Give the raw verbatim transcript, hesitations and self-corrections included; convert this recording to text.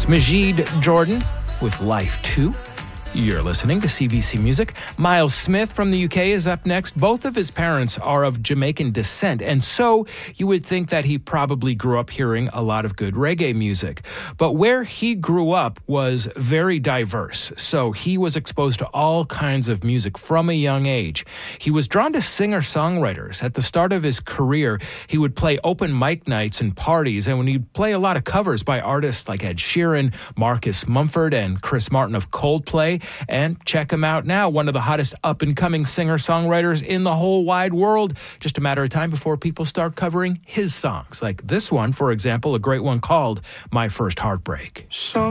Majid Jordan with Life two. You're listening to C B C Music. Miles Smith from the U K is up next. Both of his parents are of Jamaican descent, and so you would think that he probably grew up hearing a lot of good reggae music. But where he grew up was very diverse, so he was exposed to all kinds of music from a young age. He was drawn to singer-songwriters. At the start of his career, he would play open mic nights and parties, and when he'd play a lot of covers by artists like Ed Sheeran, Marcus Mumford, and Chris Martin of Coldplay. And check him out now, one of the hottest up-and-coming singer-songwriters in the whole wide world. Just a matter of time before people start covering his songs. Like this one, for example, a great one called My First Heartbreak. So